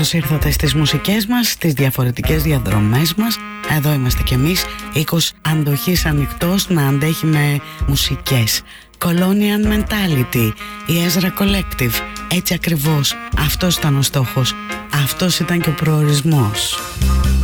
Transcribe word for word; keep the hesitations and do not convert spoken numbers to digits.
Καλώς ήρθατε στις μουσικές μας, στις διαφορετικές διαδρομές μας. Εδώ είμαστε κι εμείς, οίκος αντοχής ανοιχτός να αντέχει με μουσικές. Colonial Mentality, η Ezra Collective, έτσι ακριβώς. Αυτός ήταν ο στόχος, αυτός ήταν και ο προορισμός.